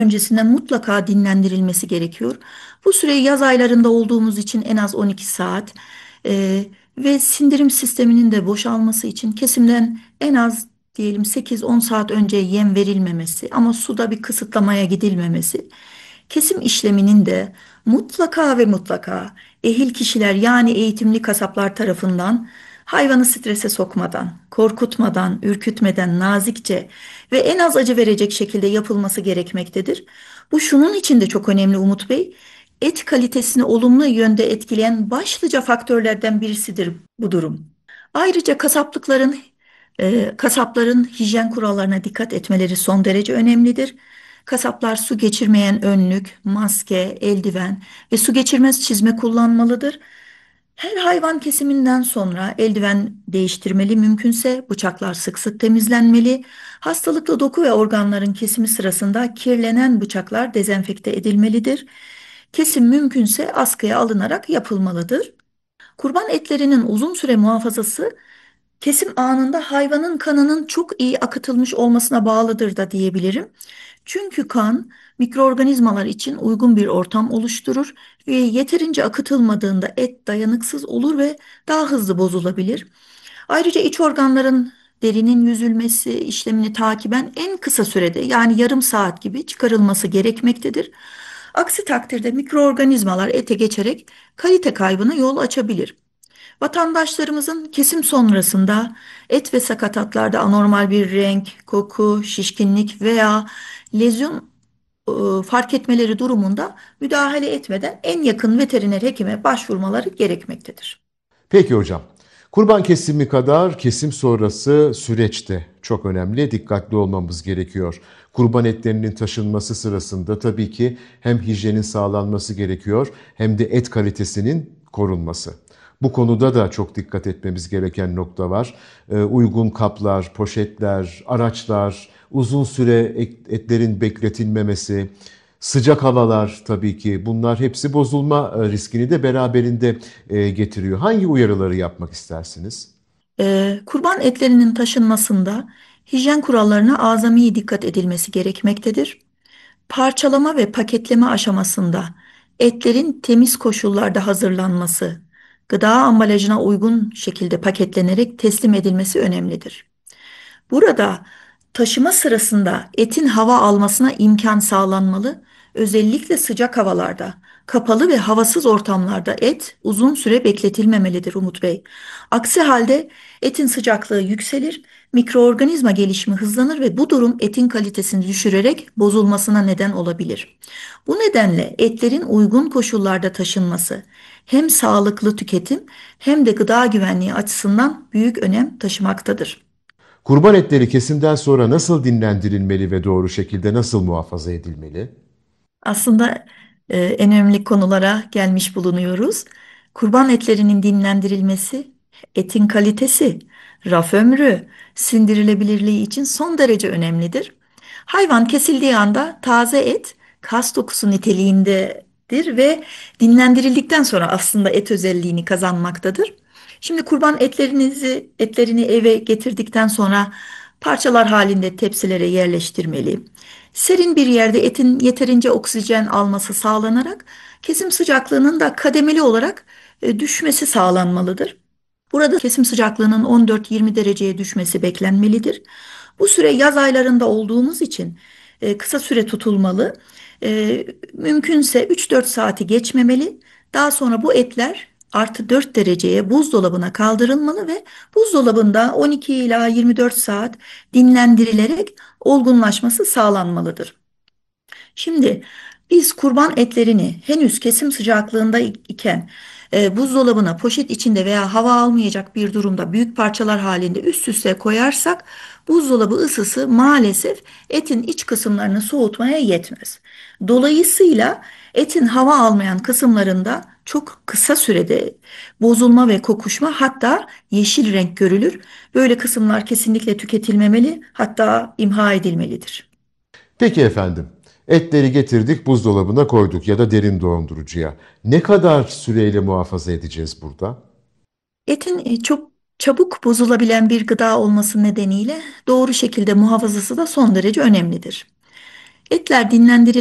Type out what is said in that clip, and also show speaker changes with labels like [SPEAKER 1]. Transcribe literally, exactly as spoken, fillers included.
[SPEAKER 1] öncesinden mutlaka dinlendirilmesi gerekiyor. Bu süre yaz aylarında olduğumuz için en az on iki saat e, ve sindirim sisteminin de boşalması için kesimden en az diyelim sekiz on saat önce yem verilmemesi ama suda bir kısıtlamaya gidilmemesi. Kesim işleminin de mutlaka ve mutlaka ehil kişiler yani eğitimli kasaplar tarafından hayvanı strese sokmadan, korkutmadan, ürkütmeden nazikçe ve en az acı verecek şekilde yapılması gerekmektedir. Bu şunun için de çok önemli Umut Bey. Et kalitesini olumlu yönde etkileyen başlıca faktörlerden birisidir bu durum. Ayrıca kasaplıkların e, kasapların hijyen kurallarına dikkat etmeleri son derece önemlidir. Kasaplar su geçirmeyen önlük, maske, eldiven ve su geçirmez çizme kullanmalıdır. Her hayvan kesiminden sonra eldiven değiştirmeli, mümkünse bıçaklar sık sık temizlenmeli. Hastalıklı doku ve organların kesimi sırasında kirlenen bıçaklar dezenfekte edilmelidir. Kesim mümkünse askıya alınarak yapılmalıdır. Kurban etlerinin uzun süre muhafazası kesim anında hayvanın kanının çok iyi akıtılmış olmasına bağlıdır da diyebilirim. Çünkü kan mikroorganizmalar için uygun bir ortam oluşturur ve yeterince akıtılmadığında et dayanıksız olur ve daha hızlı bozulabilir. Ayrıca iç organların derinin yüzülmesi işlemini takiben en kısa sürede yani yarım saat gibi çıkarılması gerekmektedir. Aksi takdirde mikroorganizmalar ete geçerek kalite kaybına yol açabilir. Vatandaşlarımızın kesim sonrasında et ve sakatatlarda anormal bir renk, koku, şişkinlik veya lezyon e, fark etmeleri durumunda müdahale etmeden en yakın veteriner hekime başvurmaları gerekmektedir.
[SPEAKER 2] Peki hocam. Kurban kesimi kadar kesim sonrası süreçte çok önemli, dikkatli olmamız gerekiyor. Kurban etlerinin taşınması sırasında tabii ki hem hijyenin sağlanması gerekiyor hem de et kalitesinin korunması. Bu konuda da çok dikkat etmemiz gereken nokta var. Ee, uygun kaplar, poşetler, araçlar, uzun süre etlerin bekletilmemesi, sıcak havalar tabii ki bunlar hepsi bozulma e, riskini de beraberinde e, getiriyor. Hangi uyarıları yapmak istersiniz?
[SPEAKER 1] E, kurban etlerinin taşınmasında hijyen kurallarına azami dikkat edilmesi gerekmektedir. Parçalama ve paketleme aşamasında etlerin temiz koşullarda hazırlanması, gıda ambalajına uygun şekilde paketlenerek teslim edilmesi önemlidir. Burada taşıma sırasında etin hava almasına imkan sağlanmalı. Özellikle sıcak havalarda, kapalı ve havasız ortamlarda et uzun süre bekletilmemelidir Umut Bey. Aksi halde etin sıcaklığı yükselir, mikroorganizma gelişimi hızlanır ve bu durum etin kalitesini düşürerek bozulmasına neden olabilir. Bu nedenle etlerin uygun koşullarda taşınması hem sağlıklı tüketim hem de gıda güvenliği açısından büyük önem taşımaktadır.
[SPEAKER 2] Kurban etleri kesimden sonra nasıl dinlendirilmeli ve doğru şekilde nasıl muhafaza edilmeli?
[SPEAKER 1] Aslında e, en önemli konulara gelmiş bulunuyoruz. Kurban etlerinin dinlendirilmesi, etin kalitesi, raf ömrü, sindirilebilirliği için son derece önemlidir. Hayvan kesildiği anda taze et kas dokusu niteliğindedir ve dinlendirildikten sonra aslında et özelliğini kazanmaktadır. Şimdi kurban etlerinizi etlerini eve getirdikten sonra parçalar halinde tepsilere yerleştirmeli. Serin bir yerde etin yeterince oksijen alması sağlanarak kesim sıcaklığının da kademeli olarak e, düşmesi sağlanmalıdır. Burada kesim sıcaklığının on dört yirmi dereceye düşmesi beklenmelidir. Bu süre yaz aylarında olduğumuz için e, kısa süre tutulmalı. E, mümkünse üç dört saati geçmemeli. Daha sonra bu etler artı dört dereceye buzdolabına kaldırılmalı ve buzdolabında on iki ila yirmi dört saat dinlendirilerek olgunlaşması sağlanmalıdır. Şimdi biz kurban etlerini henüz kesim sıcaklığında iken e, buzdolabına poşet içinde veya hava almayacak bir durumda büyük parçalar halinde üst üste koyarsak buzdolabı ısısı maalesef etin iç kısımlarını soğutmaya yetmez. Dolayısıyla etin hava almayan kısımlarında çok kısa sürede bozulma ve kokuşma hatta yeşil renk görülür. Böyle kısımlar kesinlikle tüketilmemeli, hatta imha edilmelidir.
[SPEAKER 2] Peki efendim. Etleri getirdik, buzdolabına koyduk ya da derin dondurucuya. Ne kadar süreyle muhafaza edeceğiz burada?
[SPEAKER 1] Etin e, çok çabuk bozulabilen bir gıda olması nedeniyle doğru şekilde muhafazası da son derece önemlidir. Etler dinlendirilmesi